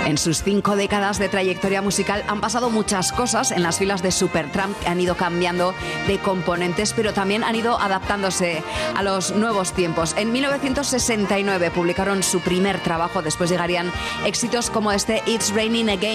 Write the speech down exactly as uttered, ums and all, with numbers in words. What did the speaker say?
En sus cinco décadas de trayectoria musical han pasado muchas cosas en las filas de Supertramp, han ido cambiando de componentes, pero también han ido adaptándose a los nuevos tiempos. En mil novecientos sesenta y nueve publicaron su primer trabajo, después llegarían éxitos como este It's Raining Again.